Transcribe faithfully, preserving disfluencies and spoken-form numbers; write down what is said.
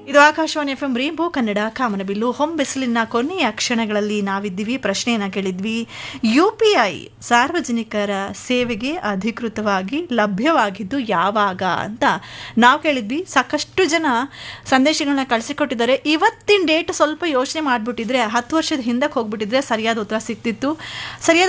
ಇದು Akashvani F M rainbow Kannada ಕಾಮನಬಿಲ್ಲು. ಹೊಂಬೆಸಲಿನ ಕೊನೆಯ ಕ್ಷಣಗಳಲ್ಲಿ ನಾವಿದ್ದೀವಿ. ಪ್ರಶ್ನೆಯನ್ನು ಕೇಳಿದ್ವಿ, ಯು ಪಿ ಐ ಸಾರ್ವಜನಿಕರ ಸೇವೆಗೆ ಅಧಿಕೃತವಾಗಿ ಲಭ್ಯವಾಗಿದ್ದು ಯಾವಾಗ ಅಂತ ನಾವು ಕೇಳಿದ್ವಿ. ಸಾಕಷ್ಟು ಜನ ಸಂದೇಶಗಳನ್ನ ಕಳಿಸಿಕೊಟ್ಟಿದ್ದಾರೆ. ಇವತ್ತಿನ ಡೇಟ್ ಸ್ವಲ್ಪ ಯೋಚನೆ ಮಾಡಿಬಿಟ್ಟಿದ್ರೆ, ಹತ್ತು ವರ್ಷದ ಹಿಂದಕ್ಕೆ ಹೋಗ್ಬಿಟ್ಟಿದ್ರೆ ಸರಿಯಾದ ಉತ್ತರ ಸಿಗ್ತಿತ್ತು. ಸರಿಯಾದ